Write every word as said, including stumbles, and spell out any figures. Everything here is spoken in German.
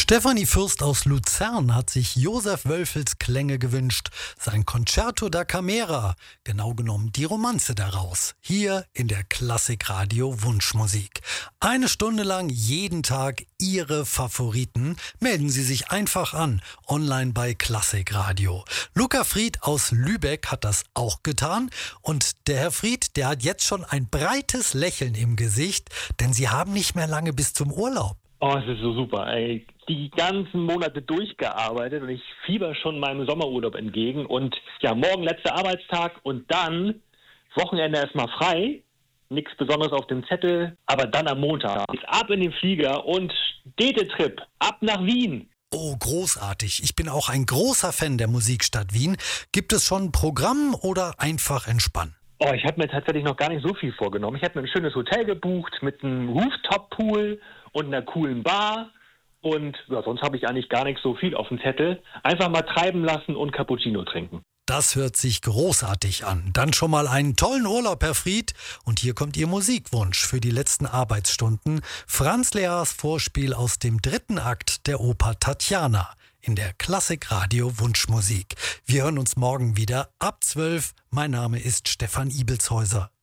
Stefanie Fürst aus Luzern hat sich Josef Wölfels Klänge gewünscht. Sein Concerto da Camera, genau genommen die Romanze daraus. Hier in der Klassikradio Wunschmusik. Eine Stunde lang jeden Tag Ihre Favoriten. Melden Sie sich einfach an, online bei Klassikradio. Luca Fried aus Lübeck hat das auch getan. Und der Herr Fried, der hat jetzt schon ein breites Lächeln im Gesicht, denn Sie haben nicht mehr lange bis zum Urlaub. Oh, es ist so super, ey. Die ganzen Monate durchgearbeitet und ich fieber schon meinem Sommerurlaub entgegen. Und ja, morgen letzter Arbeitstag und dann Wochenende erstmal frei. Nichts Besonderes auf dem Zettel, aber dann am Montag geht's ab in den Flieger und Städtetrip ab nach Wien. Oh, großartig. Ich bin auch ein großer Fan der Musikstadt Wien. Gibt es schon ein Programm oder einfach entspannen? Oh, ich habe mir tatsächlich noch gar nicht so viel vorgenommen. Ich habe mir ein schönes Hotel gebucht mit einem Rooftop-Pool und einer coolen Bar. Und ja, sonst habe ich eigentlich gar nicht so viel auf dem Zettel. Einfach mal treiben lassen und Cappuccino trinken. Das hört sich großartig an. Dann schon mal einen tollen Urlaub, Herr Fried. Und hier kommt Ihr Musikwunsch für die letzten Arbeitsstunden. Franz Lehrs Vorspiel aus dem dritten Akt der Oper Tatjana in der Klassikradio Wunschmusik. Wir hören uns morgen wieder ab zwölf. Mein Name ist Stefan Ibelshäuser.